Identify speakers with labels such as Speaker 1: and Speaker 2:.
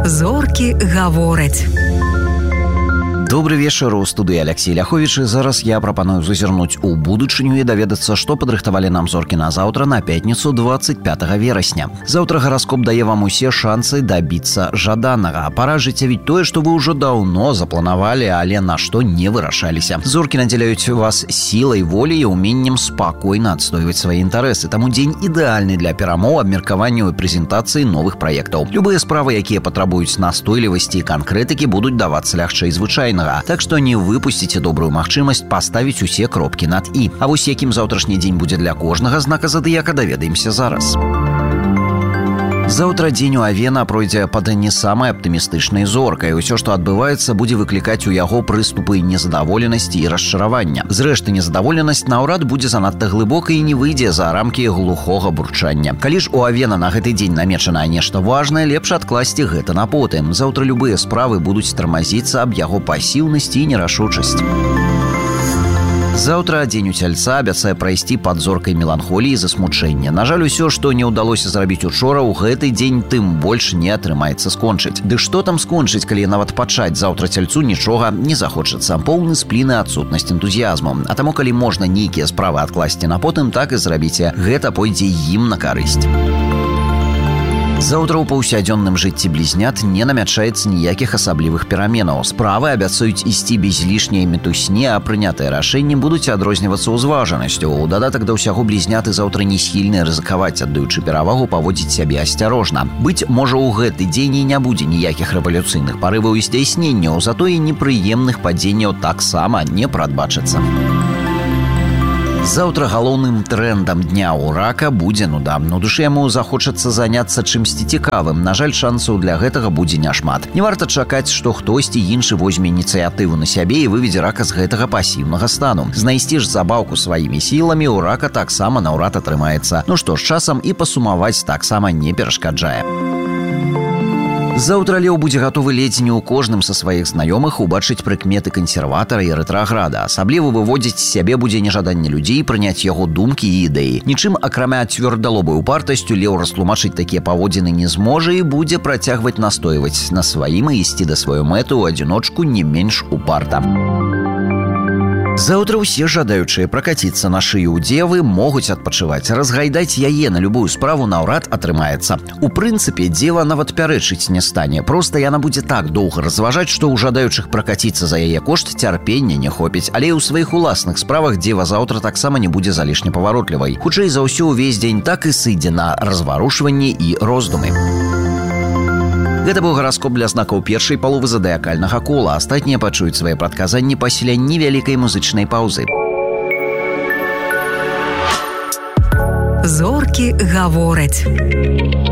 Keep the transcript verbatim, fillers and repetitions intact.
Speaker 1: Зоркі гавораць.
Speaker 2: Добрый вечер, у студыі Алексей Ляхович. Зараз я прапаную зазірнуць у будучыню і даведацца, што падрыхтавалі нам зоркі на заўтра, на пятніцу двадцать пятого верасня. Заўтра гараскоп дае вам усе шансы дабіцца жаданага. Пара ажыццявіць тое, што вы ўжо даўно запланавалі, але на што не вырашаліся. Зоркі надзяляюць вас сілай волі і уменнем спакойна адстойваць свае інтарэсы. Таму дзень ідэальны для перамоў, абмеркаванняў і прэзентацыі новых праектаў. Любыя справы, якія патрабуюць настойлівасці і канкрэтыкі, будуць давацца лягчэй звычайна. Так што не выпусціце добрую магчымасць паставіць усе кропкі над «і». А вось якім заўтрашні дзень будзе для кожнага знака задыяка, даведаемся зараз. Заўтра дзень у Авена пройдзе пад не самай аптымістычнай зоркай. Усё, што адбываецца, будзе выклікаць у яго прыступы незадаволенасці і расчаравання. Зрэшты, незадаволенасць наўрад будзе занадта глыбокай і не выйдзе за рамкі глухога бурчання. Калі ж у Авена на гэты дзень намечанае нешта важнае, лепш адкласці гэта на потым. Заўтра любыя справы будуць тармазіцца аб яго пасіўнасці і нерашучасць. Заўтра дзень у Цельца абяцае прайсці пад зоркай меланхоліі і засмучэння. На жаль, усё, што не ўдалося зрабіць учора, у гэты дзень тым больш не атрымаецца скончыць. Ды што там скончыць, калі нават пачаць заўтра Цельцу нічога не захочацца. Поўны сплін і адсутнасць энтузіязму. А таму, калі можна нейкія справы адкласці на потым, так і зрабіце. Гэта пойдзе ім на карысць. Заўтра ў паўсядзённым жыцці блізнят не намячаецца ніякіх асаблівых пераменаў. Справы абяцаюць ісці без лішняй мітусні, а прынятыя рашэнні будуць адрознівацца ўзважанасцю. У дадатак да ўсяго блізняты заўтра не схільныя рызыкаваць, аддаючы перавагу паводзіць сябе асцярожна. Быць можа, у гэты дзень і не будзе ніякіх рэвалюцыйных парываў і здзяйсненняў, затое непрыемных падзенняў таксама не прадбачыцца. Заўтра галоўным трэндам дня ў рака будзе нуда. У душы яму захочацца заняцца чымсьці цікавым. На жаль, шансаў для гэтага будзе няшмат. Не варта чакаць, што хтосьці іншы возьме ініцыятыву на сябе і выведзе рака з гэтага пасіўнага стану. Знайсці ж забаўку сваімі сіламі ў рака таксама наўрад атрымаецца. Ну што ж, часам і пасумаваць таксама не перашкаджае. Заўтра леў будзе гатовы ледзь не ў кожным са сваіх знаёмых убачыць прыкметы кансерватара і рэтраграда. Асабліва выводзіць з сябе будзе нежаданне людзей прыняць яго думкі і ідэі. Нічым, акрамя цвёрдалобай упартасцю, леў растлумачыць такія паводзіны не зможа і будзе працягваць настойваць на сваім і ісці да сваёй мэты ў адзіночку не менш упарта. Заўтра ўсе жадаючыя пракаціцца на шыю ў дзевы могуць адпачываць. Разгайдаць яе на любую справу наўрад атрымаецца. У прынцыпе, дзева нават пярэчыць не стане. Проста яна будзе так доўга разважаць, што ў жадаючых пракаціцца за яе кошт цярпення не хопіць. Але і ў сваіх уласных справах дзева заўтра таксама не будзе залішне паваротлівай. Хутчэй за ўсё, увесь дзень так і сыдзе на разварушванні і роздумы. Гэта быў гараскоп для знакаў першай паловы задыякальнага кола. Астатнія пачуюць свае прадказанні пасля невялікай музычнай паўзы.
Speaker 1: Зоркі гавораць.